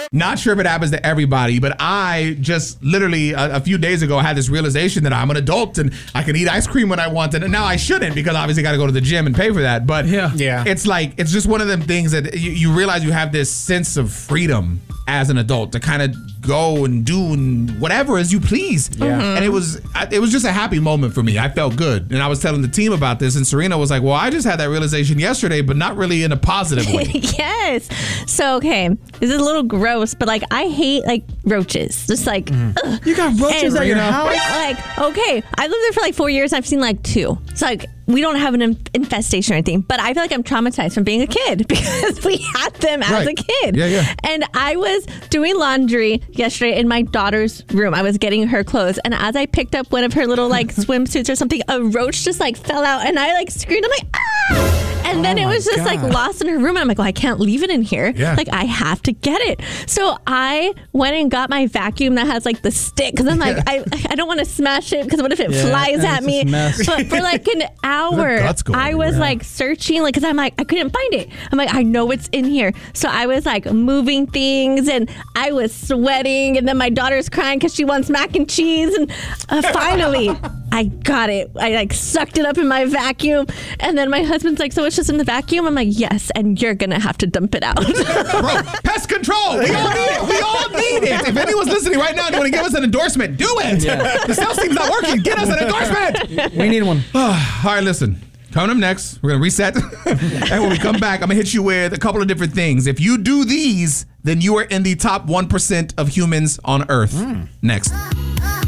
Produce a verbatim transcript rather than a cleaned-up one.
Not sure if it happens to everybody, but I just literally a, a few days ago had this realization that I'm an adult and I can eat ice cream when I want it. And now I shouldn't because obviously got to go to the gym and pay for that. But Yeah. Yeah. it's like, it's just one of them things that you, you realize you have this sense of freedom as an adult to kind of go and do and whatever as you please. Yeah. And it was it was just a happy moment for me. I felt good. And I was telling the team about this and Serena was like, well, I just had that realization yesterday, but not really in a positive way. Yes. So, okay, this is a little gross, but like I hate like roaches. Just like, ugh. You got roaches And, at your Serena. house? Like, okay, I lived there for like four years. I've seen like two. It's like, we don't have an in- infestation or anything, but I feel like I'm traumatized from being a kid because we had them as Right. a kid. Yeah, yeah. And I was doing laundry yesterday in my daughter's room. I was getting her clothes. And as I picked up one of her little like swimsuits or something, a roach just like fell out and I like screamed. I'm like, ah! And then Oh it was my just like God. lost in her room. And I'm like, well, I can't leave it in here. Yeah. Like, I have to get it. So I went and got my vacuum that has like the stick because I'm like, I, I don't want to smash it because what if it Yeah, flies and at it's me? just a mess. But for like an hour, guts go I was everywhere. like searching, like, because I'm like, I couldn't find it. I'm like, I know it's in here. So I was like moving things and I was sweating. And then my daughter's crying because she wants mac and cheese. And uh, finally, I got it. I like sucked it up in my vacuum. And then my husband's like, so it's just in the vacuum? I'm like, yes. And you're going to have to dump it out. Bro, pest control. We all need it. We all need it. If anyone's listening right now and you want to give us an endorsement, do it. The sales team's not working. Get us an endorsement. We need one. All right, listen. Coming up next, we're going to reset. And when we come back, I'm going to hit you with a couple of different things. If you do these, then you are in the top one percent of humans on Earth. Next.